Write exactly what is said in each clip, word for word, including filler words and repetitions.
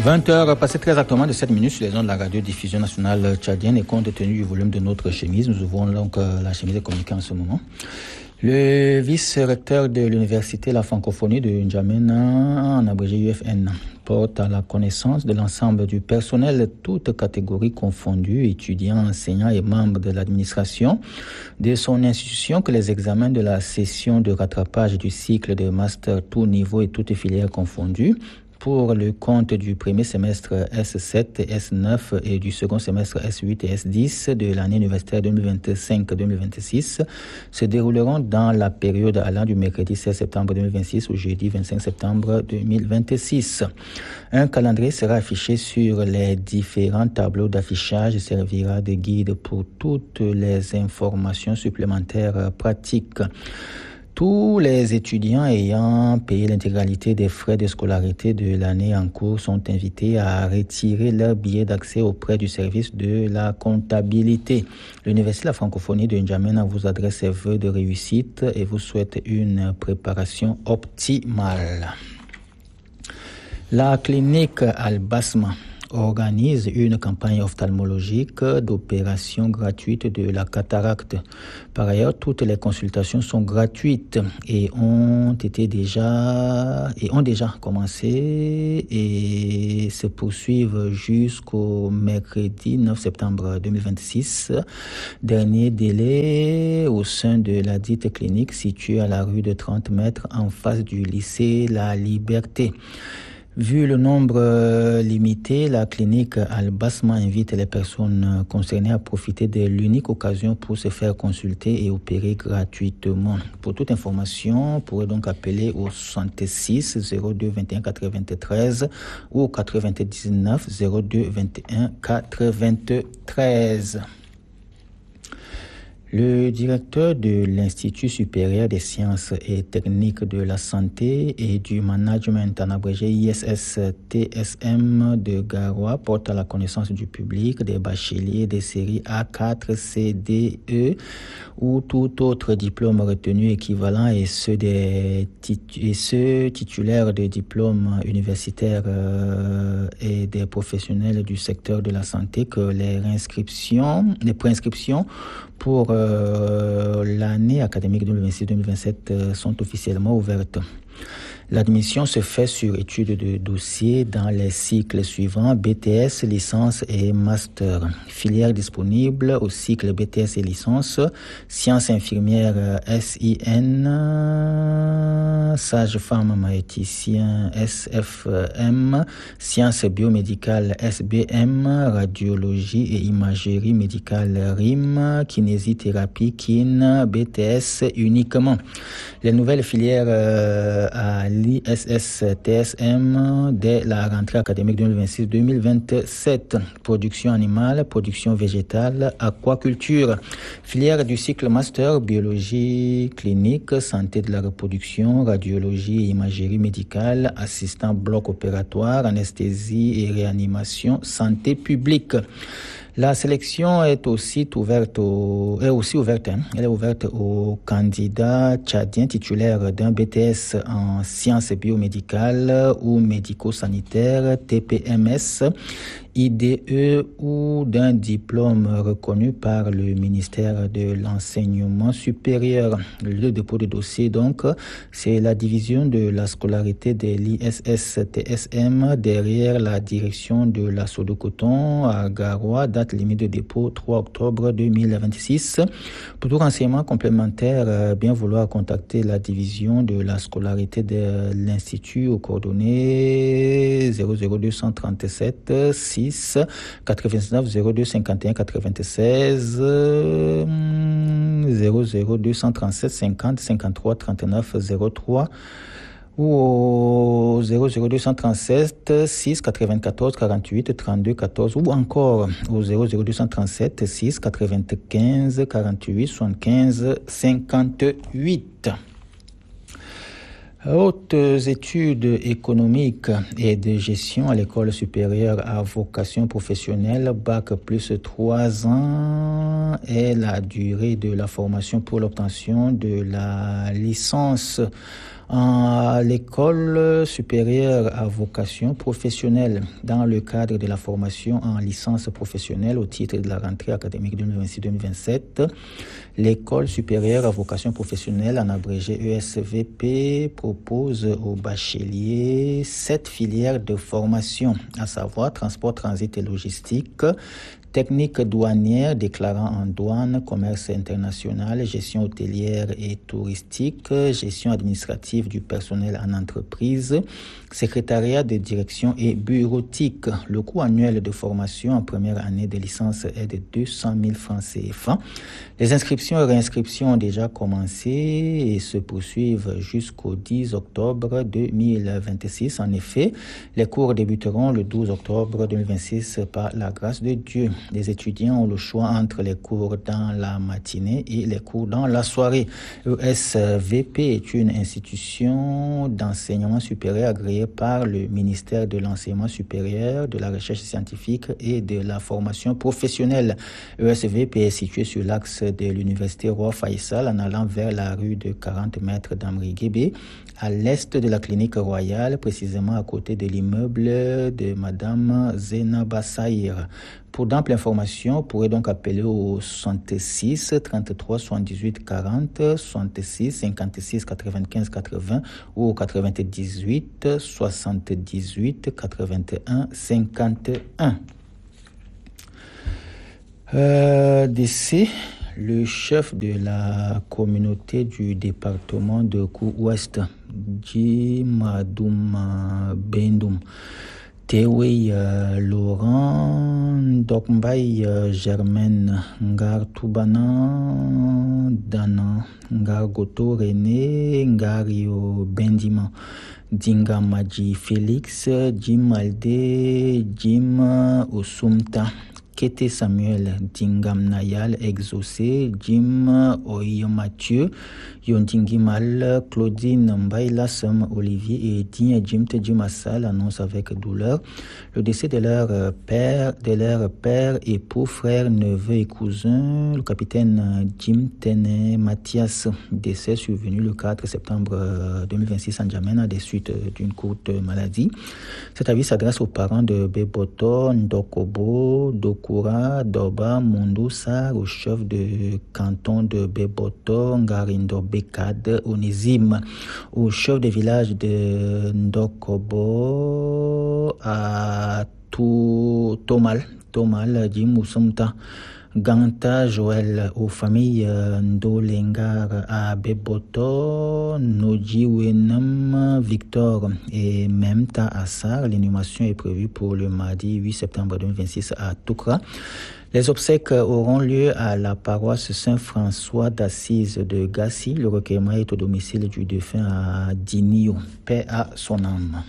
vingt heures passées très exactement de sept minutes sur les ondes de la radiodiffusion nationale tchadienne et compte tenu du volume de notre chemise, nous ouvrons donc la chemise des communiqués en ce moment. Le vice-recteur de l'université La Francophonie de N'Djamena, en abrégé U F N, porte à la connaissance de l'ensemble du personnel, toutes catégories confondues, étudiants, enseignants et membres de l'administration, de son institution que les examens de la session de rattrapage du cycle de master tout niveau et toutes filières confondues, pour le compte du premier semestre S sept et S neuf et du second semestre S huit et S dix de l'année universitaire deux mille vingt-cinq deux mille vingt-six se dérouleront dans la période allant du mercredi seize septembre deux mille vingt-six au jeudi vingt-cinq septembre deux mille vingt-six. Un calendrier sera affiché sur les différents tableaux d'affichage et servira de guide pour toutes les informations supplémentaires pratiques. Tous les étudiants ayant payé l'intégralité des frais de scolarité de l'année en cours sont invités à retirer leur billet d'accès auprès du service de la comptabilité. L'Université de la Francophonie de N'Djamena vous adresse ses vœux de réussite et vous souhaite une préparation optimale. La clinique Al-Basma organise une campagne ophtalmologique d'opération gratuite de la cataracte. Par ailleurs, toutes les consultations sont gratuites et ont été déjà et ont déjà commencé et se poursuivent jusqu'au mercredi neuf septembre deux mille vingt-six. Dernier délai au sein de la dite clinique située à la rue de trente mètres en face du lycée La Liberté. Vu le nombre limité, la clinique Al-Basma invite les personnes concernées à profiter de l'unique occasion pour se faire consulter et opérer gratuitement. Pour toute information, vous pourrez donc appeler au soixante-six zéro deux vingt et un quatre-vingt-treize ou au quatre-vingt-dix-neuf zéro deux vingt et un quatre-vingt-treize. Le directeur de l'Institut supérieur des sciences et techniques de la santé et du management, en abrégé I S S T S M de Garoua, porte à la connaissance du public des bacheliers des séries A quatre, C, D, E ou tout autre diplôme retenu équivalent et ceux, des titu- et ceux titulaires de diplômes universitaires euh, et des professionnels du secteur de la santé que les réinscriptions, les préinscriptions pour euh, l'année académique deux mille vingt-six deux mille vingt-sept euh, sont officiellement ouvertes. L'admission se fait sur étude de dossier dans les cycles suivants: B T S, licence et master. Filières disponibles au cycle B T S et licence: sciences infirmières S I N, sage-femme maïticien S F M, sciences biomédicales S B M, radiologie et imagerie médicale R I M, kinésithérapie K I N, B T S uniquement. Les nouvelles filières euh, à l'I S S T S M dès la rentrée académique deux mille vingt-six deux mille vingt-sept. Production animale, production végétale, aquaculture. Filière du cycle master, biologie clinique, santé de la reproduction, radiologie et imagerie médicale, assistant bloc opératoire, anesthésie et réanimation, santé publique. La sélection est aussi ouverte aux, est aussi ouverte, hein, elle est ouverte aux candidats tchadiens titulaires d'un B T S en sciences biomédicales ou médico-sanitaires, T P M S, I D E ou d'un diplôme reconnu par le ministère de l'Enseignement supérieur. Le dépôt de dossier, donc, c'est la division de la scolarité de l'I S S T S M derrière la direction de la Sodo-Coton à Garoua. Date limite de dépôt trois octobre deux mille vingt-six. Pour tout renseignement complémentaire, bien vouloir contacter la division de la scolarité de l'Institut aux coordonnées zéro zéro deux cent trente-sept six quatre-vingt-dix-neuf zéro deux cinquante et un quatre-vingt-seize zéro zéro deux cent trente-sept cinquante cinquante-trois trente-neuf zéro trois ou au zéro zéro deux cent trente-sept six quatre-vingt-quatorze quarante-huit trente-deux quatorze ou encore au zéro zéro deux cent trente-sept six quatre-vingt-quinze quarante-huit soixante-quinze cinquante-huit. Hautes études économiques et de gestion à l'école supérieure à vocation professionnelle, bac plus trois ans est la durée de la formation pour l'obtention de la licence à l'école supérieure à vocation professionnelle dans le cadre de la formation en licence professionnelle au titre de la rentrée académique deux mille vingt-six deux mille vingt-sept. L'école supérieure à vocation professionnelle, en abrégé E S V P, propose aux bacheliers sept filières de formation, à savoir transport, transit et logistique, technique douanière déclarant en douane, commerce international, gestion hôtelière et touristique, gestion administrative du personnel en entreprise, secrétariat de direction et bureautique. Le coût annuel de formation en première année de licence est de deux cent mille francs C F A. Les inscriptions et réinscriptions ont déjà commencé et se poursuivent jusqu'au dix octobre deux mille vingt-six. En effet, les cours débuteront le douze octobre deux mille vingt-six par la grâce de Dieu. Les étudiants ont le choix entre les cours dans la matinée et les cours dans la soirée. E S V P est une institution d'enseignement supérieur agréée par le ministère de l'Enseignement supérieur, de la Recherche scientifique et de la formation professionnelle. E S V P est situé sur l'axe de l'université Roi Faisal en allant vers la rue de quarante mètres d'Amri Guébé, à l'est de la clinique royale, précisément à côté de l'immeuble de Madame Zénaba Saïr. Pour d'amples informations, vous pourrez donc appeler au soixante-six trente-trois soixante-dix-huit quarante, soixante-six cinquante-six quatre-vingt-quinze quatre-vingts ou au quatre-vingt-dix-huit soixante-dix-huit quatre-vingt-un cinquante-un. Euh, décès. Le chef de la communauté du département de Kou-Ouest, Jimadoum Bendoum, Tewe uh, Laurent Dokmbay uh, Germaine Ngar Toubana Dana Ngar Goto René Ngario Bendima Dinga Maji Félix Jim Alde Jim Osumta Kete Samuel Dingam Nayal Exaucé Jim Oyo Mathieu Yondingi Mal Claudine Mbaïla Sam Olivier et Dien Jim Tedjim Assal annonce avec douleur le décès de leur père, de leur père, époux, frère, neveu et cousin, le capitaine Jim Tene Mathias, décès survenu le quatre septembre deux mille vingt-six en Djamena des suites d'une courte maladie. Cet avis s'adresse aux parents de Beboto, Ndokobo, Dokura, Doba, Mundousa, au chef de canton de Beboto, Ngarindo Bekad, Onésime, au chef de village de Ndokobo, à Tomal, Tomal, Jimoussumta, Ganta Joël, aux familles Ndolengar à Beboto, Noji Wenam Victor et Memta Assar. L'inhumation est prévue pour le mardi huit septembre deux mille vingt-six à Toukra. Les obsèques auront lieu à la paroisse Saint-François d'Assise de Gassi. Le recueillement est au domicile du défunt à Dinio. Paix à son âme.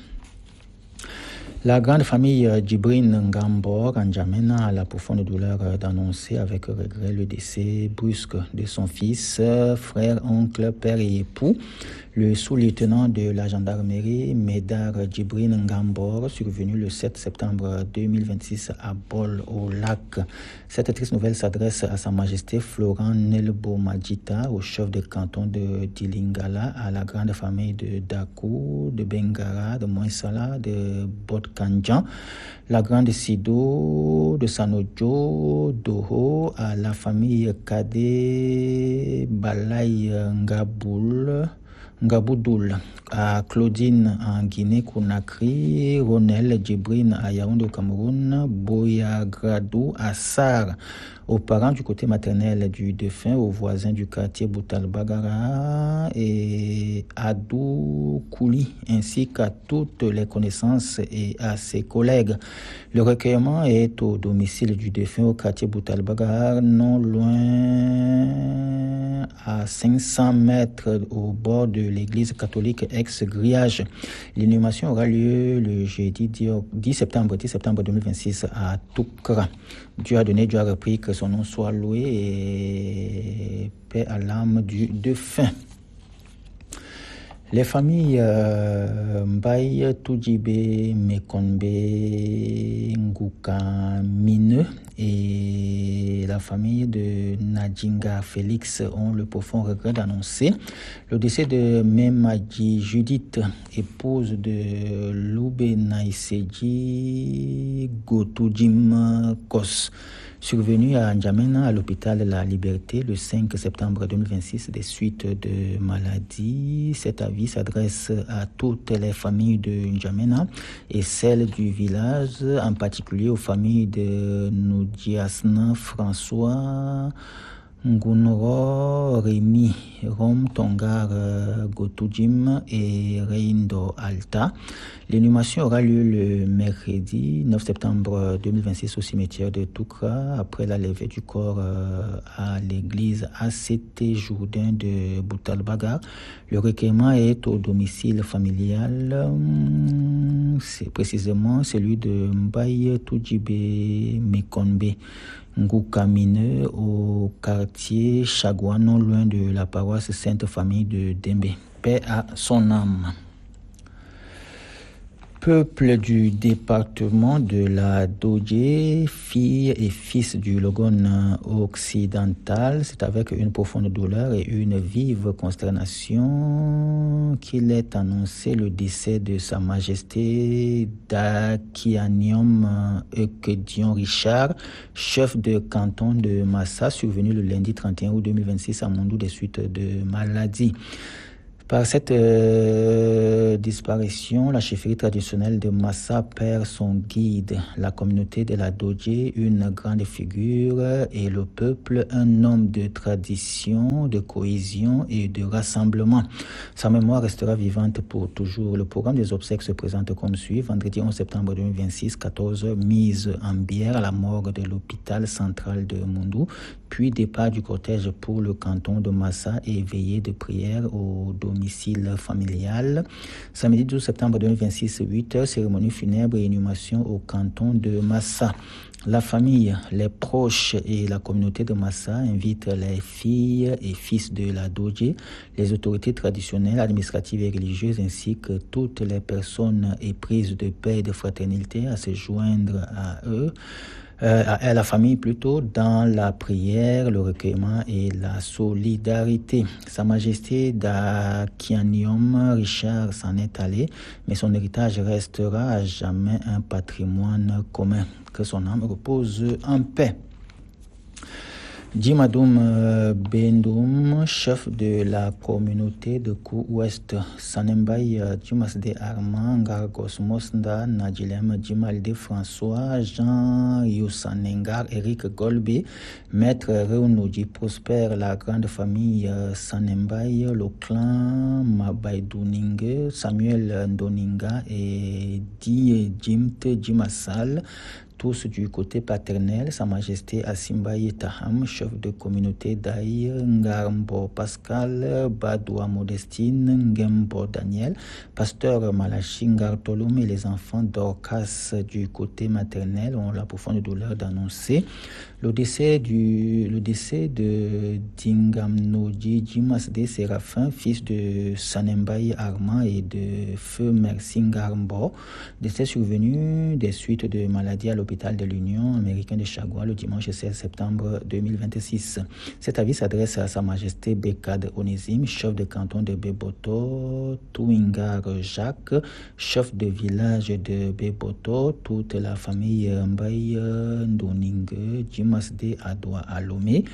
La grande famille Djibrine Ngambor en Djamena a la profonde douleur d'annoncer avec regret le décès brusque de son fils, frère, oncle, père et époux, le sous-lieutenant de la gendarmerie Médard Djibrine Ngambor, survenu le sept septembre deux mille vingt-six à Bol au lac. Cette triste nouvelle s'adresse à Sa Majesté Florent Nelbo Madjita, au chef de canton de Dilingala, à la grande famille de Dakou, de Bengara, de Moïsala, de Botkanjan, la grande Sido, de Sanojo, d'Oho, à la famille Kade Balay Ngaboul, Ngaboudoul, à Claudine en Guinée-Conakry, Ronel Djibrine à Yaoundé au Cameroun, Boya Gradou à Sar, aux parents du côté maternel du défunt, aux voisins du quartier Boutal Bagara et Adou Kouli, ainsi qu'à toutes les connaissances et à ses collègues. Le recueillement est au domicile du défunt au quartier Boutal Bagara, non loin à cinq cents mètres au bord de l'église catholique ex-Grillage. L'inhumation aura lieu le jeudi dix septembre deux mille vingt-six à Toukra. Dieu a donné, Dieu a repris, que son nom soit loué et paix à l'âme du défunt. Les familles euh, Mbaye, Toudjibé, Mekonbe, Ngouka, Mineux et la famille de Nadjinga Félix ont le profond regret d'annoncer le décès de Memadji Judith, épouse de Loubé Naïsedji Gotoudjim Kos, survenue à N'Djamena à l'hôpital La Liberté le cinq septembre deux mille vingt-six des suites de maladie. Cet avis s'adresse à toutes les familles de N'Djamena et celles du village, en particulier aux familles de Noudiasna François, Ngunro, Rémi, Rom, Tongar, Gotoudjim et Reindo Alta. L'inhumation aura lieu le mercredi neuf septembre deux mille vingt-six au cimetière de Toukra après la levée du corps à l'église A C T Jourdain de Boutalbaga. Le recueillement est au domicile familial, c'est précisément celui de Mbaye Toudjibé Mekonbe Ngoukamine au quartier Chagouan, non loin de la paroisse Sainte-Famille de Dembe. Paix à son âme. Peuple du département de la Dodje, filles et fils du Logone occidental, c'est avec une profonde douleur et une vive consternation qu'il est annoncé le décès de Sa Majesté Dakianium Ekedion Richard, chef de canton de Massa, survenu le lundi trente et un août deux mille vingt-six à Mondou des suites de maladie. Par cette euh, disparition, la chefferie traditionnelle de Massa perd son guide, la communauté de la Dodje, une grande figure, et le peuple, un homme de tradition, de cohésion et de rassemblement. Sa mémoire restera vivante pour toujours. Le programme des obsèques se présente comme suit. Vendredi onze septembre deux mille vingt-six, quatorze heures, mise en bière à la morgue de l'hôpital central de Mondou, puis départ du cortège pour le canton de Massa et veillée de prière au domicile familial. Samedi douze septembre deux mille vingt-six, huit heures, cérémonie funèbre et inhumation au canton de Massa. La famille, les proches et la communauté de Massa invitent les filles et fils de la Dodje, les autorités traditionnelles, administratives et religieuses ainsi que toutes les personnes éprises de paix et de fraternité à se joindre à eux. Euh, à la famille plutôt, dans la prière, le recueillement et la solidarité. Sa Majesté Dakianium Richard s'en est allé, mais son héritage restera à jamais un patrimoine commun. Que son âme repose en paix. Djimadoum Bendoum, chef de la communauté de Kou-Ouest, Sanembaye Djimasde Armand, Gargos Mosnda, Nadjilem Djimalde François, Jean Youssanengar, Eric Golbe, Maître Reunoudji Prosper, la grande famille Sanembaye, le clan Mabaydouningue, Samuel Ndoninga et Di Djimte Djimassal, tous du côté paternel, Sa Majesté Asimbaye Taham, chef de communauté d'Aïe, Ngarmbo Pascal, Badoua Modestine, Ngembo Daniel, pasteur Malachi Ngartolom et les enfants d'Orcas du côté maternel ont la profonde douleur d'annoncer le décès, du, le décès de Dingamnoji Djimasde Séraphin, fils de Sanembaye Armand et de Feu Merci Ngarmbo, décès survenu des suites de maladies à l'hôpital de l'Union américaine de Chagua le dimanche seize septembre deux mille vingt-six. Cet avis s'adresse à Sa Majesté Bekad Onésime, chef de canton de Beboto, Touingar Jacques, chef de village de Beboto, toute la famille Mbaye Ndoningue, Djimasde Adoua Alomé,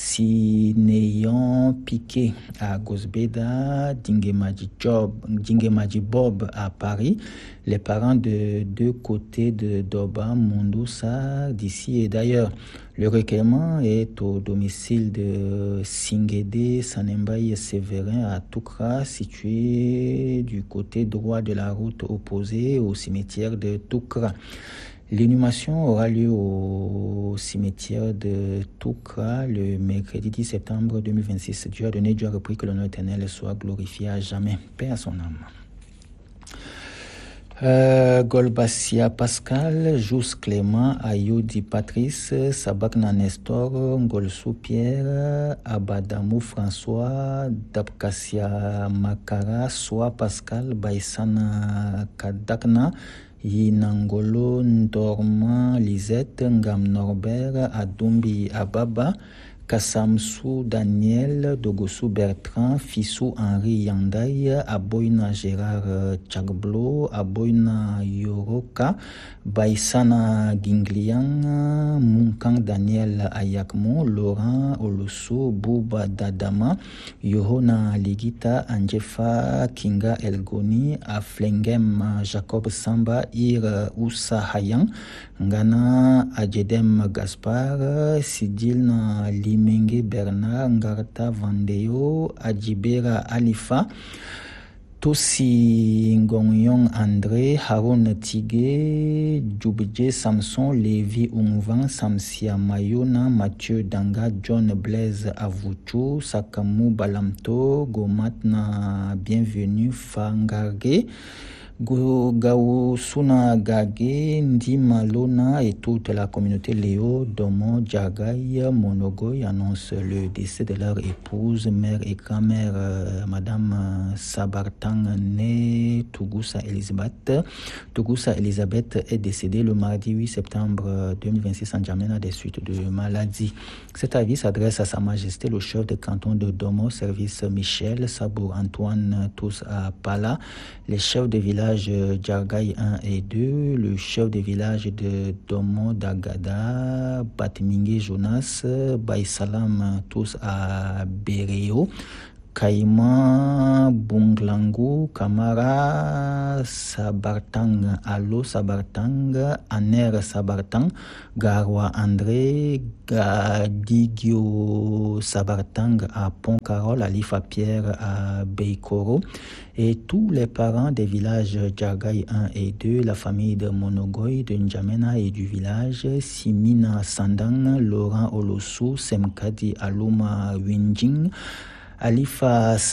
Sinéyon Piqué à Gosbeda, Dingemaji Job, Dingemaji Bob à Paris, les parents de deux côtés de Doba, Mondoussa, d'ici et d'ailleurs. Le recueillement est au domicile de Singede Sanembaye Séverin à Toukra, situé du côté droit de la route opposée au cimetière de Toukra. L'inhumation aura lieu au cimetière de Toukra le mercredi dix septembre deux mille vingt-six. Dieu a donné, Dieu a repris, que l'honneur éternel soit glorifié à jamais. Paix à son âme. Euh, Golbassia Pascal, Jus Clément, Ayoudi Patrice, Sabakna Nestor, Ngolsou Pierre, Abadamou François, Dabkassia Makara, Soa Pascal, Baïsana Kadakna, Yinangolo Ndorma Lisette, Ngam Norbert, Adumbi Ababa, Kassamsou Daniel, Dogossou Bertrand, Fissou Henri Yandaï, Aboyna Gérard Tchagblo, Aboyna Yoroka, Baïsana Gingliang, Munkang Daniel Ayakmo, Laurent Olosso, Bouba Dadama, Yohona Ligita, Anjefa Kinga Elgoni, Aflengem Jacob Samba, Ir Oussa Hayang, Ngana Adjedem Gaspar, Sidilna Limenge Bernard, Ngarta Vandeo, Adjibera Alifa, Tossi Ngonyong André, Haroun Tigé, Djoubidje Samson, Lévi Ungvan, Samsia Mayona, Mathieu Danga, John Blaise Avouchou, Sakamou Balamto, Gomatna Bienvenue, Fangarge, Gaousuna Gage, Ndima Lona et toute la communauté Léo, Domo, Djagaï, Monogoy annonce le décès de leur épouse, mère et grand-mère, euh, Madame Sabartang, née Tougoussa Elisabeth. Tougoussa Elisabeth est décédée le mardi huit septembre deux mille vingt-six en Djamena des suites de maladie. Cet avis s'adresse à Sa Majesté le chef de canton de Domo, service Michel, Sabour Antoine, tous à Pala, les chefs de village Djargaï un et deux, le chef de village de Domo Dagada, Batmingue Jonas, Baïsalam, tous à Bereo, Kaima, Bunglangu, Kamara, Sabartang, Allo Sabartang, Aner Sabartang, Garwa André, Gadigio Sabartang à Pont-Carol, Alifa Pierre à Beikoro, et tous les parents des villages Djargaï un et deux, la famille de Monogoy, de N'Djamena et du village, Simina Sandang, Laurent Olossou, Semkadi Aluma Winjing, Alifa